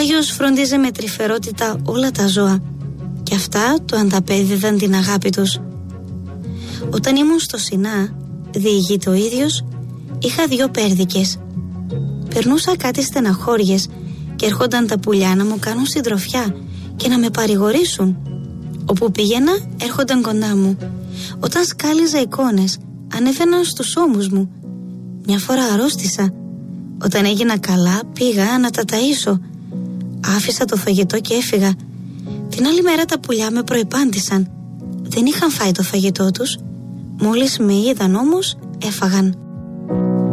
Άγιος φρόντιζε με τρυφερότητα όλα τα ζώα και αυτά του ανταπέδιδαν την αγάπη τους. Όταν ήμουν στο Σινά, διηγείται ο ίδιος, είχα 2 πέρδικες. Περνούσα κάτι στεναχώριες και έρχονταν τα πουλιά να μου κάνουν συντροφιά και να με παρηγορήσουν. Όπου πήγαινα έρχονταν κοντά μου. Όταν σκάλιζα εικόνες ανέβαιναν στους ώμους μου. Μια φορά αρρώστησα. Όταν έγινα καλά πήγα να τα ταΐσω. Άφησα το φαγητό και έφυγα. Την άλλη μέρα τα πουλιά με προεπάντησαν. Δεν είχαν φάει το φαγητό τους. Μόλις με είδαν όμως έφαγαν.